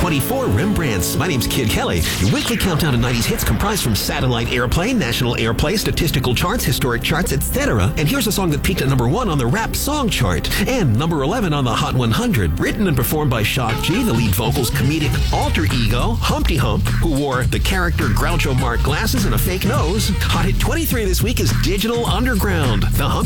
24 Rembrandts. My name's Kid Kelly. Your weekly countdown to 90s hits comprised from Satellite Airplay, National Airplay, Statistical Charts, Historic Charts, etc. And here's a song that peaked at number 1 on the Rap Song Chart and number 11 on the Hot 100. Written and performed by Shock G, the lead vocal's comedic alter ego, Humpty Hump, who wore the character Groucho Marx glasses and a fake nose. Hot hit 23 this week is Digital Underground. The Humpty